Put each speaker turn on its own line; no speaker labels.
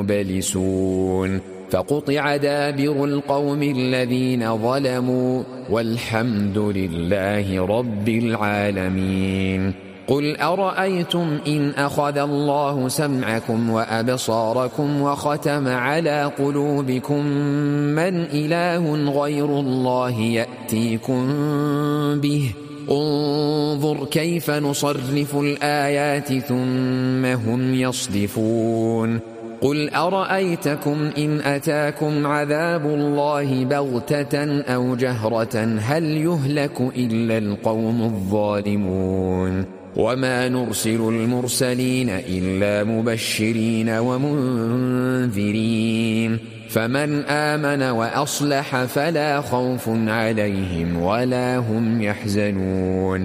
مبلسون فقطع دابر القوم الذين ظلموا والحمد لله رب العالمين. قل أرأيتم إن أخذ الله سمعكم وأبصاركم وختم على قلوبكم من إله غير الله يأتيكم به انظر كيف نصرف الآيات ثم هم يصدفون. قل أرأيتكم إن أتاكم عذاب الله بغتة أو جهرة هل يهلك إلا القوم الظالمون. وما نرسل المرسلين إلا مبشرين ومنذرين فمن آمن وأصلح فلا خوف عليهم ولا هم يحزنون.